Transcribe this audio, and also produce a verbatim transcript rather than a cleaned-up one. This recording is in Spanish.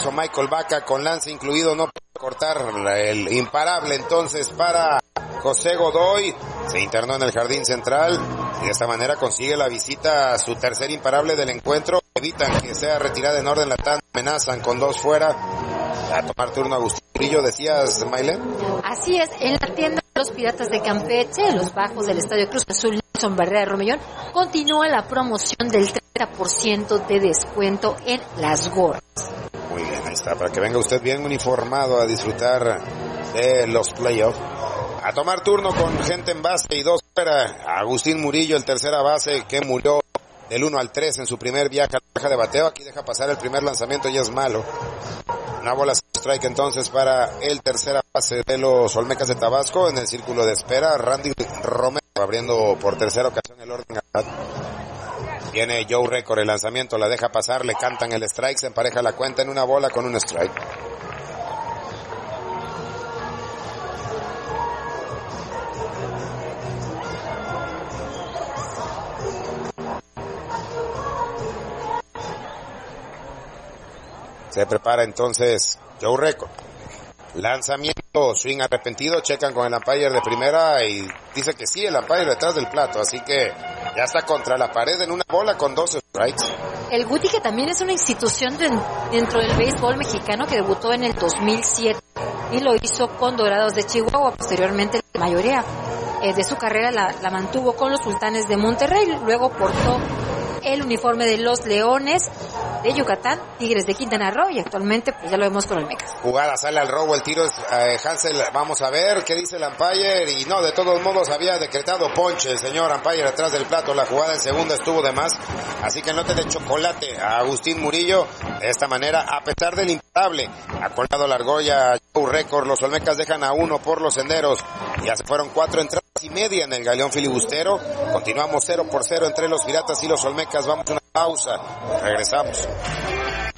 regreso Michael Vaca con lance incluido, no puede cortar el imparable entonces para José Godoy. Se internó en el jardín central y de esta manera consigue la visita a su tercer imparable del encuentro. Evitan que sea retirada en orden la tanda, amenazan con dos fuera. A tomar turno Agustín Murillo, decías, Maile. Así es, en la tienda de los Piratas de Campeche, en los bajos del Estadio Cruz Azul Nelson Barrera Romellón, continúa la promoción del treinta por ciento de descuento en las gorras. Muy bien, ahí está, para que venga usted bien uniformado a disfrutar de los playoffs. A tomar turno con gente en base y dos fuera. Agustín Murillo, el tercera base que murió del uno al tres en su primer viaje a la caja de bateo. Aquí deja pasar el primer lanzamiento y es malo. Una bola strike entonces para el tercera base de los Olmecas de Tabasco en el círculo de espera. Randy Romero abriendo por tercera ocasión el orden. Viene Joe Record, el lanzamiento la deja pasar, le cantan el strike, se empareja la cuenta en una bola con un strike. Se prepara entonces Joe Record. Lanzamiento, swing arrepentido, checan con el umpire de primera y dice que sí, el umpire detrás del plato, así que ya está contra la pared en una bola con dos strikes. El Guti, que también es una institución de, dentro del béisbol mexicano, que debutó en el dos mil siete y lo hizo con Dorados de Chihuahua. Posteriormente la mayoría eh, de su carrera la, la mantuvo con los Sultanes de Monterrey, luego portó el uniforme de los Leones de Yucatán, Tigres de Quintana Roo, y actualmente pues ya lo vemos con Olmecas. Jugada, sale al robo, el tiro es eh, Hansel, vamos a ver qué dice el umpire, y no, de todos modos había decretado ponche el señor umpire atrás del plato. La jugada en segunda estuvo de más, así que nota de chocolate a Agustín Murillo. De esta manera, a pesar del imparable, ha colgado la argolla Joe Record. Los Olmecas dejan a uno por los senderos, ya se fueron cuatro entradas y media en el galeón filibustero. Continuamos cero por cero entre los Piratas y los Olmecas. Vamos a una pausa, regresamos.